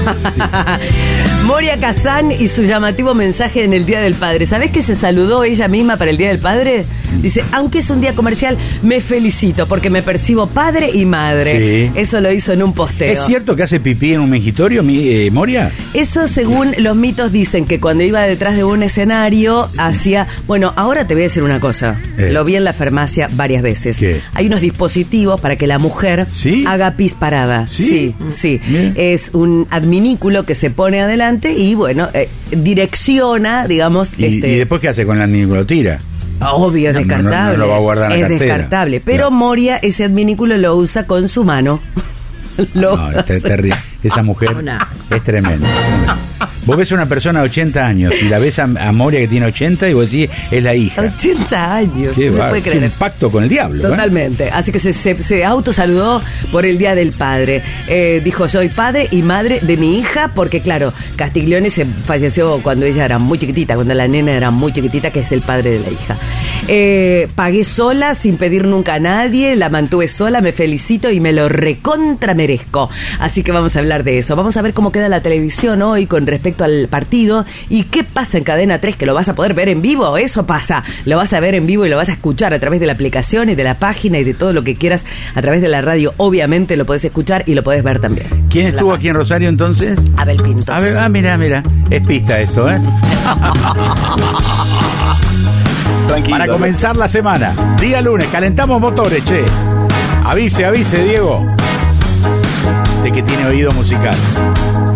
Moria Kazan y su llamativo mensaje en el Día del Padre. ¿Sabés que se saludó ella misma para el Día del Padre? Dice, aunque es un día comercial, me felicito porque me percibo padre y madre. Sí. Eso lo hizo en un posteo. ¿Es cierto que hace pipí en un mengitorio, Moria? Eso según los mitos dicen que cuando iba detrás de un escenario hacía... Bueno, ahora te voy a decir una cosa. Lo vi en la farmacia varias veces. ¿Qué? Hay unos dispositivos para que la mujer haga pis parada. Sí. Sí. Es un adminículo que se pone adelante y bueno, direcciona, digamos... ¿Y después qué hace con el adminículo? ¿Tira? Obvio, es descartable. No lo va a guardar en la cartera. Es descartable. Pero Moria ese adminículo lo usa con su mano. Es terrible. Esa mujer es tremenda. Vos ves a una persona de 80 años y la ves a Moria que tiene 80 y vos decís, es la hija. 80 años. Se puede creer. Es un pacto con el diablo. Totalmente. Así que se autosaludó por el Día del Padre. Dijo, soy padre y madre de mi hija, porque claro, Castiglione se falleció cuando ella era muy chiquitita, cuando la nena era muy chiquitita, que es el padre de la hija. Pagué sola, sin pedir nunca a nadie, la mantuve sola, me felicito y me lo recontra merezco. Así que vamos a hablar de eso. Vamos a ver cómo queda la televisión hoy con respecto al partido y qué pasa en Cadena 3, que lo vas a poder ver en vivo. Eso pasa, lo vas a ver en vivo y lo vas a escuchar a través de la aplicación y de la página y de todo lo que quieras a través de la radio. Obviamente lo podés escuchar y lo podés ver también. ¿Quién estuvo aquí en Rosario entonces? Abel Pintos. Mira, es pista esto, Tranquilo. Para comenzar la semana, día lunes, calentamos motores, che. Avise, Diego, de que tiene oído musical.